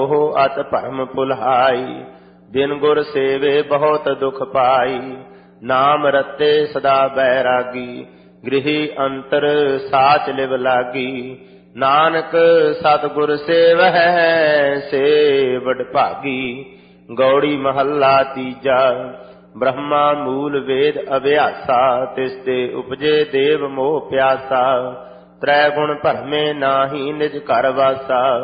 मोह अत भरम भुलाई। बिन गुर सेवे बहुत दुख पाई। नाम रते सदा बैरागी। गृही अंतर साच लिव लागी। नानक सतगुर सेवह से बड़ भागी। गौड़ी महला तीजा। ब्रह्मा मूल वेद अभ्यासा। तिसते उपजे देव मोह प्यासा। त्रै गुण भरमे नाही निज घर वासा।